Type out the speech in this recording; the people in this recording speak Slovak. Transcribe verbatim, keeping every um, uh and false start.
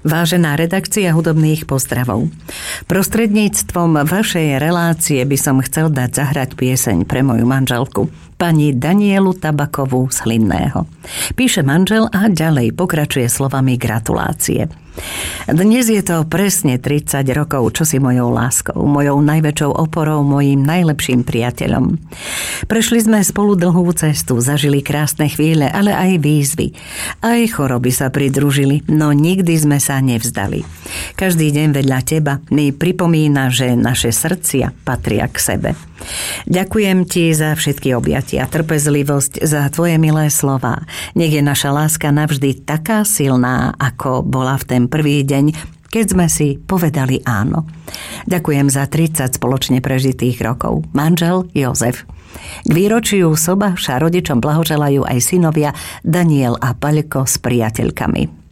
Vážená redakcia hudobných pozdravov. Prostredníctvom vašej relácie by som chcel dať zahrať pieseň pre moju manželku, pani Danielu Tabakovú z Hlinného. Píše manžel a ďalej pokračuje slovami gratulácie. Dnes je to presne tridsať rokov, čo si mojou láskou, mojou najväčšou oporou, mojím najlepším priateľom. Prešli sme spolu dlhú cestu, zažili krásne chvíle, ale aj výzvy. Aj choroby sa pridružili, no nikdy sme sa nevzdali. Každý deň vedľa teba mi pripomína, že naše srdcia patria k sebe. Ďakujem ti za všetky objatia, trpezlivosť, za tvoje milé slová. Nech je naša láska navždy taká silná, ako bola v ten prvý deň, keď sme si povedali áno. Ďakujem za tridsať spoločne prežitých rokov. Manžel Jozef. K výročiu Sobáša rodičom blahoželajú aj synovia Daniel a Paľko s priateľkami.